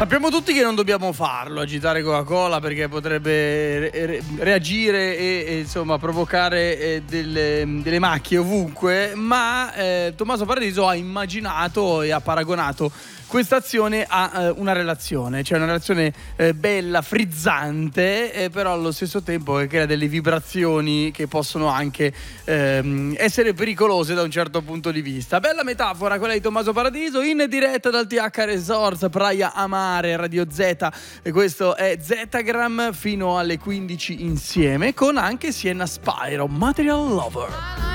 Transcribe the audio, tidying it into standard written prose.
Sappiamo tutti che non dobbiamo farlo, agitare Coca-Cola, perché potrebbe reagire e insomma provocare delle macchie ovunque, ma Tommaso Paradiso ha immaginato e ha paragonato questa azione a una relazione, cioè una relazione bella, frizzante, però allo stesso tempo che crea delle vibrazioni che possono anche essere pericolose da un certo punto di vista. Bella metafora quella di Tommaso Paradiso, in diretta dal TH Resorts, Praia Amare, Radio Z, e questo è Zetagram fino alle 15 insieme con anche Sienna Spyro, Material Lover.